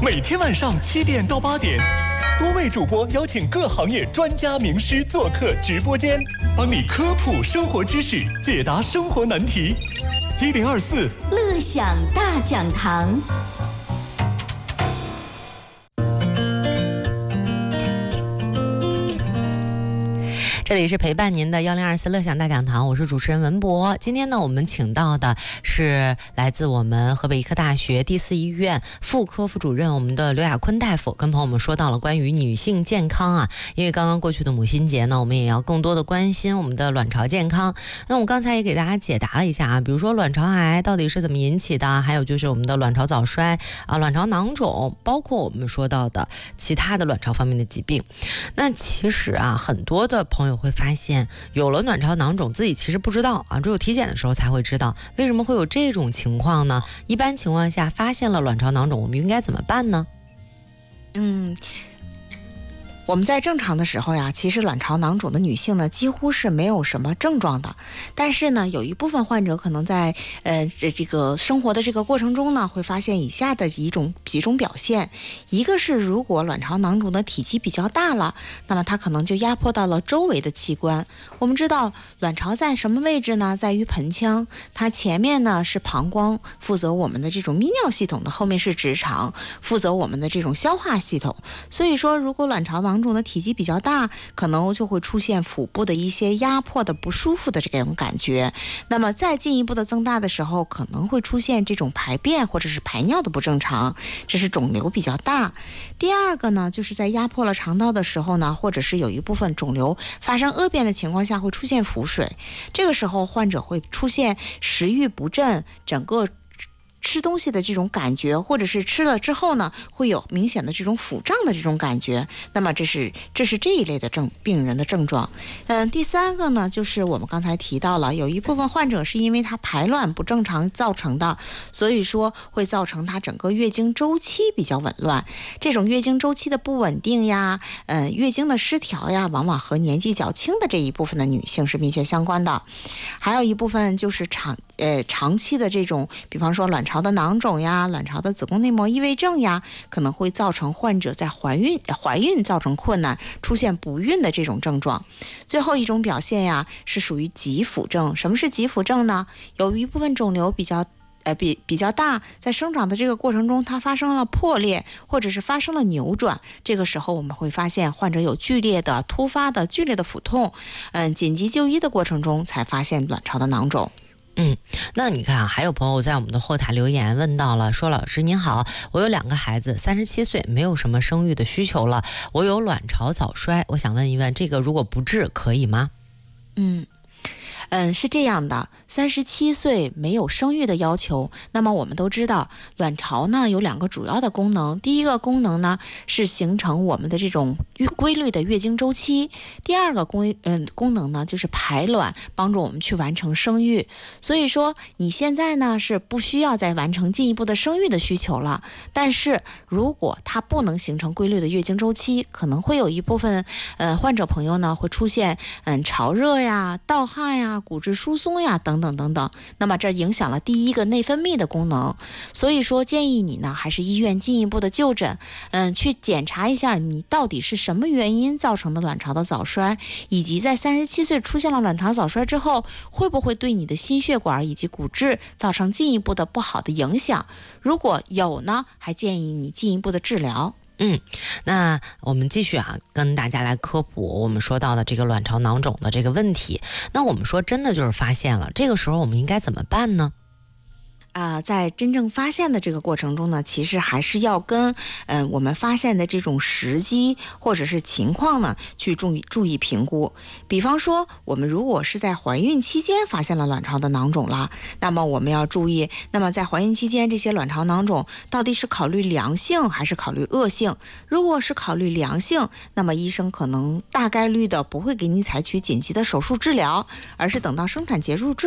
每天晚上7点到8点，多位主播邀请各行业专家名师做客直播间，帮你科普生活知识，解答生活难题。1024 乐享大讲堂。 这里是陪伴您的1024乐享大讲堂，我是主持人文博。今天呢，我们请到的是来自我们河北医科大学第4医院妇科副主任我们的刘亚坤大夫，跟朋友们说到了关于女性健康啊，因为刚刚过去的母亲节呢，我们也要更多的关心我们的卵巢健康。那我刚才也给大家解答了一下啊，比如说卵巢癌到底是怎么引起的，还有就是我们的卵巢早衰啊、卵巢囊肿，包括我们说到的其他的卵巢方面的疾病。那其实啊，很多的朋友会发现有了卵巢囊肿自己其实不知道啊，只有体检的时候才会知道。为什么会有这种情况呢？一般情况下发现了卵巢囊肿我们应该怎么办呢？ 我们在正常的时候呀，其实卵巢囊肿的女性呢，几乎是没有什么症状的。但是呢，有一部分患者可能在这个生活的这个过程中呢，会发现以下的几种表现。一个是如果卵巢囊肿的体积比较大了，那么它可能就压迫到了周围的器官。我们知道卵巢在什么位置呢？在于盆腔，它前面呢是膀胱，负责我们的这种泌尿系统的，后面是直肠，负责我们的这种消化系统。所以说，如果卵巢囊肿的体积比较大，可能就会出现腹部的一些压迫的不舒服的这种感觉。那么再进一步的增大的时候，可能会出现这种排便或者是排尿的不正常，这是肿瘤比较大。第二个呢，就是在压迫了肠道的时候呢，或者是有一部分肿瘤发生恶变的情况下，会出现腹水。这个时候患者会出现食欲不振，整个吃东西的这种感觉，或者是吃了之后呢，会有明显的这种腹胀的这种感觉。那么这是这一类的病人的症状。第三个呢，就是我们刚才提到了，有一部分患者是因为他排卵不正常造成的，所以说会造成他整个月经周期比较紊乱。这种月经周期的不稳定呀，月经的失调呀，往往和年纪较轻的这一部分的女性是密切相关的。还有一部分就是长期的这种，比方说卵巢的囊肿呀、卵巢的子宫内膜异位症呀，可能会造成患者在怀孕造成困难，出现不孕的这种症状。最后一种表现呀，是属于急腹症。什么是急腹症呢？有一部分肿瘤比较大，在生长的这个过程中，它发生了破裂，或者是发生了扭转。这个时候我们会发现患者有突发的剧烈的腹痛，紧急就医的过程中才发现卵巢的囊肿。 那你看啊，还有朋友在我们的后台留言问到了，说老师您好，我有2个孩子，37岁，没有什么生育的需求了，我有卵巢早衰，我想问一问，这个如果不治可以吗？ 是这样的，37岁没有生育的要求。那么我们都知道，卵巢呢有2个主要的功能。第一个功能呢是形成我们的这种规律的月经周期，第二个功能呢就是排卵，帮助我们去完成生育。所以说你现在呢是不需要再完成进一步的生育的需求了。但是如果它不能形成规律的月经周期，可能会有一部分患者朋友呢会出现潮热呀、盗汗呀、骨质疏松呀等等等等，那么这影响了第一个内分泌的功能。所以说建议你呢还是医院进一步的就诊，去检查一下你到底是什么原因造成的卵巢的早衰，以及在37岁出现了卵巢早衰之后，会不会对你的心血管以及骨质造成进一步的不好的影响。如果有呢，还建议你进一步的治疗。 那我们继续跟大家来科普我们说到的这个卵巢囊肿的这个问题。那我们说真的就是发现了，这个时候我们应该怎么办呢？ 在真正发现的这个过程中呢，其实还是要跟我们发现的这种时机或者是情况呢去注意评估。比方说我们如果是在怀孕期间发现了卵巢的囊肿了，那么我们要注意，那么在怀孕期间这些卵巢囊肿到底是考虑良性还是考虑恶性。如果是考虑良性，那么医生可能大概率的不会给你采取紧急的手术治疗，而是等到生产结束之